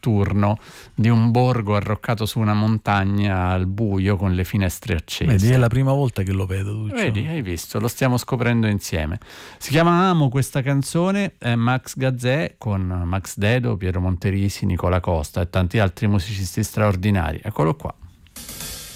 notturno di un borgo arroccato su una montagna al buio con le finestre accese. Vedi, è la prima volta che lo vedo, Duccio. Vedi, hai visto, lo stiamo scoprendo insieme. Si chiama Amo questa canzone, è Max Gazzè con Max Dedo, Piero Monterisi, Nicola Costa e tanti altri musicisti straordinari. Eccolo qua.